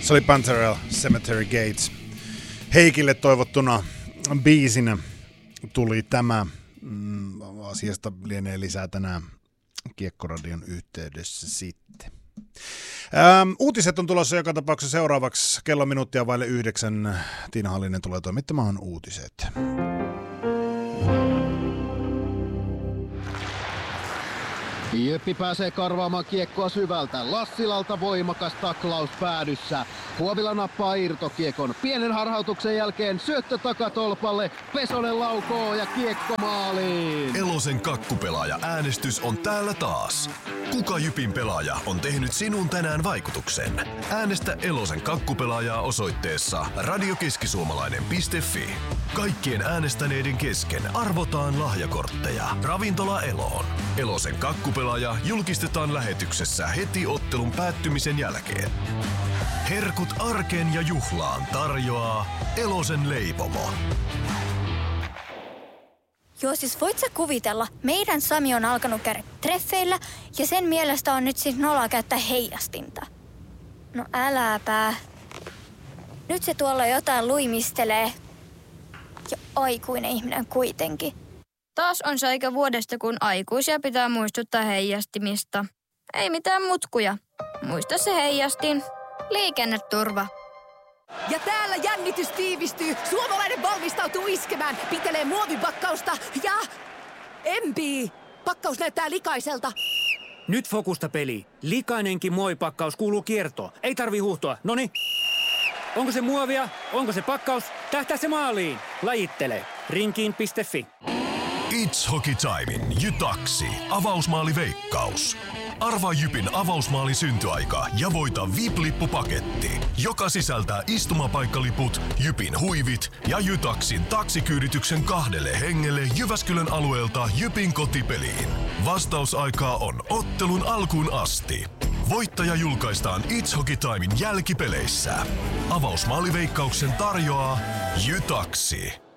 Se oli Pantherell, Cemetery Gates. Heikille toivottuna biisinä tuli tämä. Asiasta lienee lisää tänään Kiekkoradion yhteydessä sitten. Uutiset on tulossa joka tapauksessa seuraavaksi. Kello minuuttia vaille 9. Tiina Hallinen tulee toimittamaan uutiset. Jyppi pääsee karvaamaan kiekkoa syvältä. Lassilalta voimakas taklaus päädyssä. Huovila nappaa irtokiekon. Pienen harhautuksen jälkeen syöttö takatolpalle. Pesonen laukoo ja kiekko maaliin. Elosen kakkupelaaja-äänestys on täällä taas. Kuka Jypin pelaaja on tehnyt sinun tänään vaikutuksen? Äänestä Elosen kakkupelaajaa osoitteessa radiokeskisuomalainen.fi. Kaikkien äänestäneiden kesken arvotaan lahjakortteja. Ravintola Eloon. Elosen kakkupelaaja julkistetaan lähetyksessä heti ottelun päättymisen jälkeen. Herkut arkeen ja juhlaan tarjoaa Elosen leipomo. Joo, siis voit sä kuvitella, meidän Sami on alkanut käydä treffeillä ja sen mielestä on nyt siis noloa käyttää heijastinta. No äläpä. Nyt se tuolla jotain luimistelee. Ja aikuinen ihminen kuitenkin. Taas on se aika vuodesta, kun aikuisia pitää muistuttaa heijastimista. Ei mitään mutkuja. Muista se heijastin. Liikenneturva. Ja täällä jännitys tiivistyy. Suomalainen valmistautuu iskemään. Pitelee muovipakkausta ja... empii. Pakkaus näyttää likaiselta. Nyt fokusta peli. Likainenkin muovipakkaus kuuluu kiertoon. Ei tarvii huuhtoa. Noniin. Onko se muovia? Onko se pakkaus? Tähtää se maaliin. Lajittele. Rinkiin.fi. It's Hockey Timein Jytaksi. Avausmaaliveikkaus. Arvaa Jypin avausmaalin syntyaika ja voita VIP-lippupaketti, joka sisältää istumapaikkaliput, Jypin huivit ja Jytaksin taksikyydityksen 2 hengelle Jyväskylän alueelta Jypin kotipeliin. Vastausaikaa on ottelun alkuun asti. Voittaja julkaistaan It's Hockey Timein jälkipeleissä. Avausmaaliveikkauksen tarjoaa Jytaksi.